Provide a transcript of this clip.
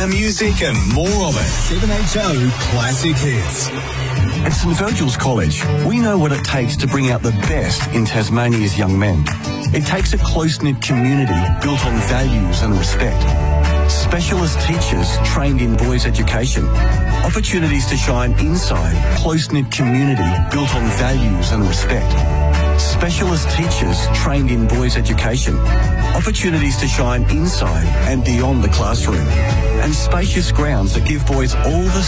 the music and more of it. 7HO Classic Hits. At St Virgil's College, we know what it takes to bring out the best in Tasmania's young men. It takes a close-knit community built on values and respect. Specialist teachers trained in boys' education. Opportunities to shine inside close-knit community built on values and respect. Specialist teachers trained in boys' education. Opportunities to shine inside and beyond the classroom. And spacious grounds that give boys all the